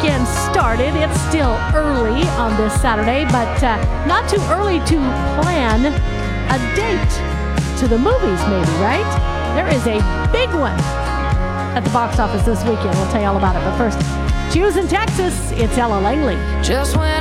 weekend started. It's still early on this Saturday, but not too early to plan a date to the movies, maybe, right? There is a big one at the box office this weekend. We'll tell you all about it. But first, Choose in Texas, it's Ella Langley. Just when